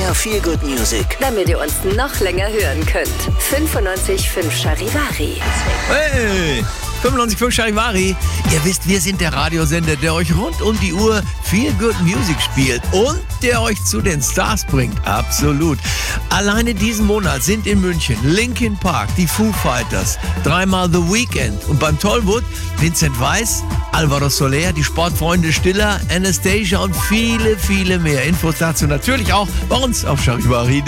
mehr Feel Good Music. Damit ihr uns noch länger hören könnt. 95.5 Charivari. Hey! 95.5 Charivari. Ihr wisst, wir sind der Radiosender, der euch rund um die Uhr Feel Good Music spielt und der euch zu den Stars bringt. Absolut. Alleine diesen Monat sind in München Linkin Park, die Foo Fighters, dreimal The Weeknd und beim Tollwood Vincent Weiss, Alvaro Soler, die Sportfreunde Stiller, Anastasia und viele, viele mehr. Infos dazu natürlich auch bei uns auf charivari.de.